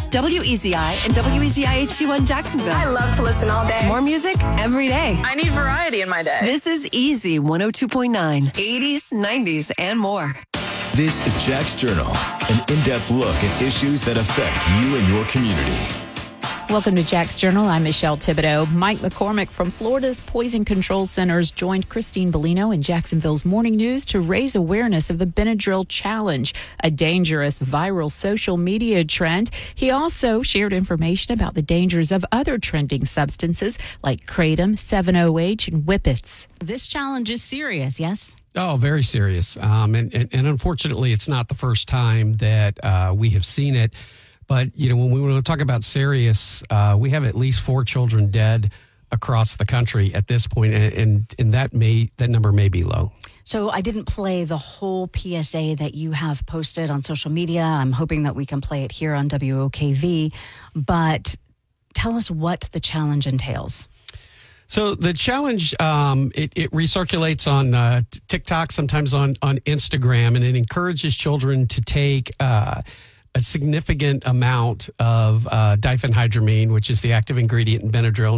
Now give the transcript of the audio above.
WEZI and WEZI HD1 Jacksonville. I love to listen all day. More music every day. I need variety in my day. This is Easy 102.9, 80s, 90s, and more. This is Jack's Journal, an in-depth look at issues that affect you and your community. Welcome to Jack's Journal. I'm Michelle Thibodeau. Mike McCormick from Florida's Poison Control Centers joined Christine Bellino in Jacksonville's Morning News to raise awareness of the Benadryl Challenge, a dangerous viral social media trend. He also shared information about the dangers of other trending substances like Kratom, 7-OH, and Whippets. This challenge is serious, yes? Oh, very serious. And unfortunately, it's not the first time that we have seen it. But, you know, when we want to talk about serious, we have at least 4 children dead across the country at this point, and that number may be low. So I didn't play the whole PSA that you have posted on social media. I'm hoping that we can play it here on WOKV. But tell us what the challenge entails. So the challenge, it recirculates on TikTok, sometimes on Instagram, and it encourages children to take a significant amount of diphenhydramine, which is the active ingredient in Benadryl.